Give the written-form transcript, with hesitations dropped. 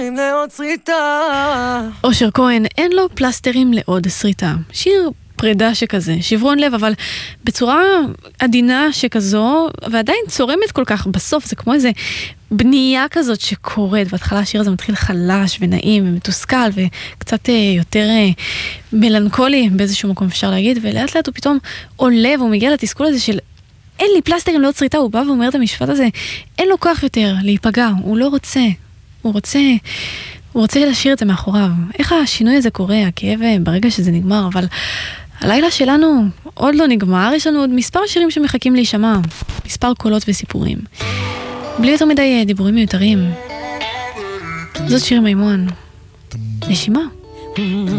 לעוד שריטה. אושר כהן, אין לו פלסטרים לעוד שריטה. שיר פרידה שכזה, שברון לב, אבל בצורה עדינה שכזו, ועדיין צורמת כל כך בסוף, זה כמו איזה בנייה כזאת שקורית. בהתחלה השיר הזה מתחיל חלש ונעים ומתוסכל וקצת יותר מלנכולי באיזשהו מקום אפשר להגיד, ולאט לאט הוא פתאום עולה והוא מגיע לתסכול הזה של אין לי פלסטרים לעוד שריטה. הוא בא ואומר את המשפט הזה, אין לו כוח יותר להיפגע, הוא לא רוצה, הוא רוצה להשאיר את זה מאחוריו. איך השינוי הזה קורה, הכאב ברגע שזה נגמר, אבל הלילה שלנו עוד לא נגמר, יש לנו עוד מספר שירים שמחכים להישמע, מספר קולות וסיפורים. בלי יותר מדי דיבורים מיותרים. זאת שיר מימון. נשימה.